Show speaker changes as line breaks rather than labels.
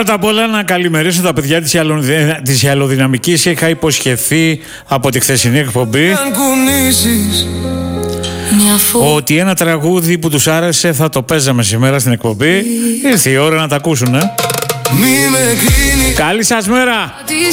Πρώτα απ' όλα να καλημερίσω τα παιδιά της Ιαλοδυναμικής. Είχα υποσχεθεί από τη χθεσινή εκπομπή ότι ένα τραγούδι που τους άρεσε θα το παίζαμε σήμερα στην εκπομπή. Ήρθε η ώρα να τα ακούσουν. Καλή σας μέρα.